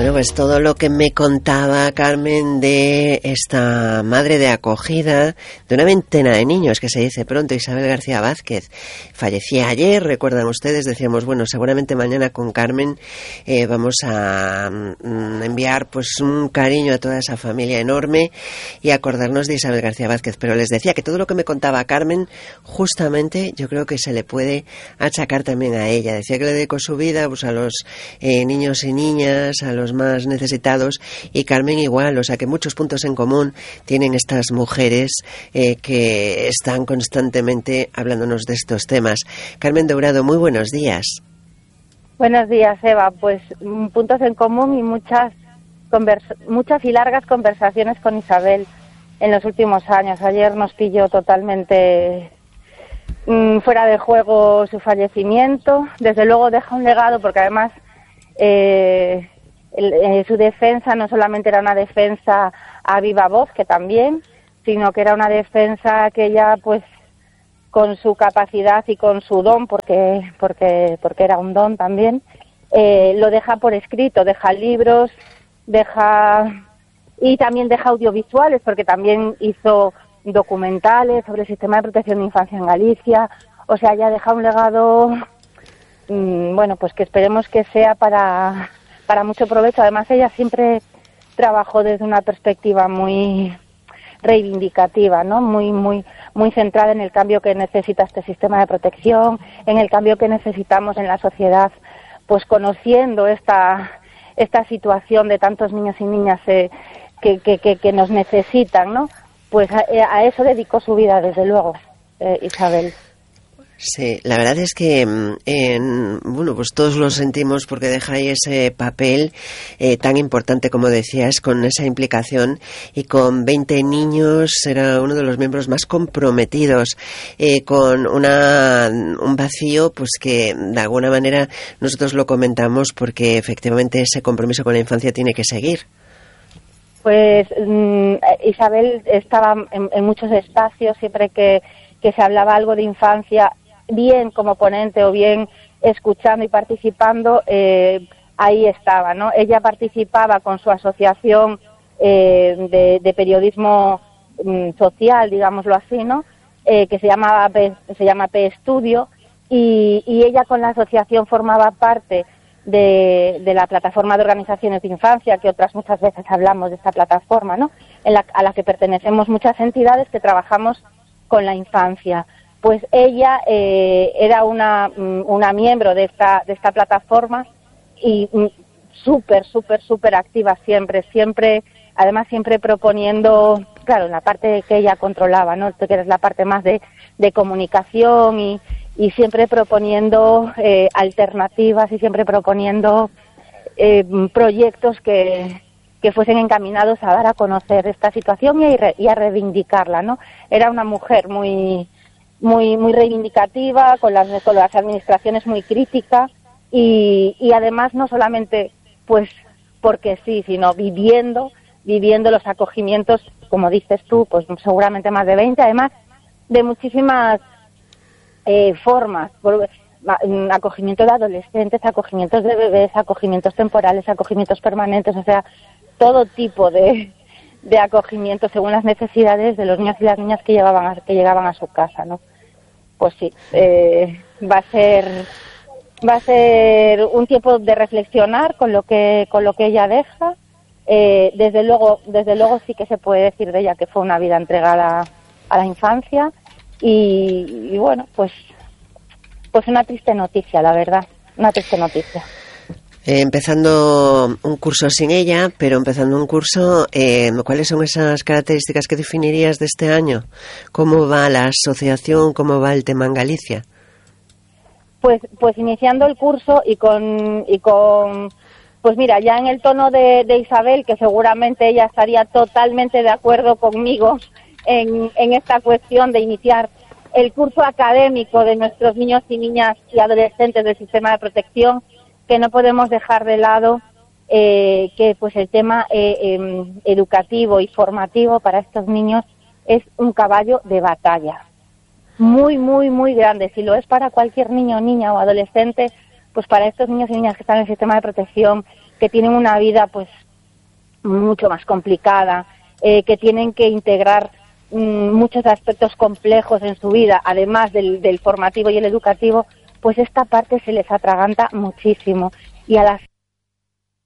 Bueno, pues todo lo que me contaba Carmen de esta madre de acogida de una veintena de niños, que se dice pronto, Isabel García Vázquez, fallecía ayer, recuerdan ustedes, decíamos, bueno, seguramente mañana con Carmen vamos a enviar pues un cariño a toda esa familia enorme y acordarnos de Isabel García Vázquez, pero les decía que todo lo que me contaba Carmen, justamente yo creo que se le puede achacar también a ella. Decía que le dedicó su vida pues a los niños y niñas, a los más necesitados, y Carmen igual, o sea que muchos puntos en común tienen estas mujeres que están constantemente hablándonos de estos temas. Carmen Dourado, muy buenos días. Buenos días, Eva. Pues puntos en común y muchas y largas conversaciones con Isabel en los últimos años. Ayer nos pilló totalmente fuera de juego su fallecimiento. Desde luego deja un legado, porque además su defensa no solamente era una defensa a viva voz, que también, sino que era una defensa que ella, pues, con su capacidad y con su don, porque era un don también, lo deja por escrito, deja libros, y también deja audiovisuales, porque también hizo documentales sobre el sistema de protección de infancia en Galicia. O sea, ya deja un legado, bueno, pues que esperemos que sea para mucho provecho. Además, ella siempre trabajó desde una perspectiva muy reivindicativa, ¿no? Muy centrada en el cambio que necesita este sistema de protección, en el cambio que necesitamos en la sociedad, pues conociendo esta situación de tantos niños y niñas que nos necesitan, ¿no? Pues a eso dedicó su vida, desde luego, Isabel. Sí, la verdad es que, bueno, pues todos lo sentimos porque deja ahí ese papel tan importante, como decías, con esa implicación, y con 20 niños era uno de los miembros más comprometidos, con un vacío, pues que de alguna manera nosotros lo comentamos porque efectivamente ese compromiso con la infancia tiene que seguir. Pues Isabel estaba en muchos espacios, siempre que se hablaba algo de infancia, bien como ponente o bien escuchando y participando, ahí estaba, ¿no? Ella participaba con su asociación de periodismo social, digámoslo así, ¿no? Que se llama P Estudio, y ella con la asociación formaba parte de la plataforma de organizaciones de infancia, que otras muchas veces hablamos de esta plataforma, ¿no? A la que pertenecemos muchas entidades que trabajamos con la infancia. Pues ella era una miembro de esta plataforma, y súper activa siempre, además siempre proponiendo, claro, en la parte que ella controlaba, ¿no? Que es la parte más de comunicación, y siempre proponiendo alternativas, y siempre proponiendo proyectos que fuesen encaminados a dar a conocer esta situación y a reivindicarla, ¿no? Era una mujer muy reivindicativa, con las administraciones muy crítica, y además no solamente pues porque sí, sino viviendo los acogimientos, como dices tú, pues seguramente más de 20, además de muchísimas formas, acogimiento de adolescentes, acogimientos de bebés, acogimientos temporales, acogimientos permanentes, o sea, todo tipo de acogimiento según las necesidades de los niños y las niñas que llegaban a su casa, ¿no? Pues sí, va a ser un tiempo de reflexionar con lo que ella deja. Desde luego sí que se puede decir de ella que fue una vida entregada a la infancia, y bueno, pues una triste noticia, la verdad, una triste noticia. Empezando un curso sin ella, pero empezando un curso, ¿cuáles son esas características que definirías de este año? ¿Cómo va la asociación? ¿Cómo va el tema en Galicia? Pues iniciando el curso y con pues mira, ya en el tono de Isabel, que seguramente ella estaría totalmente de acuerdo conmigo en esta cuestión de iniciar el curso académico de nuestros niños y niñas y adolescentes del sistema de protección, que no podemos dejar de lado que pues el tema educativo y formativo para estos niños es un caballo de batalla muy grande. Si lo es para cualquier niño, niña o adolescente, pues para estos niños y niñas que están en el sistema de protección, que tienen una vida pues mucho más complicada, que tienen que integrar muchos aspectos complejos en su vida, además del formativo y el educativo, pues esta parte se les atraganta muchísimo. Y a las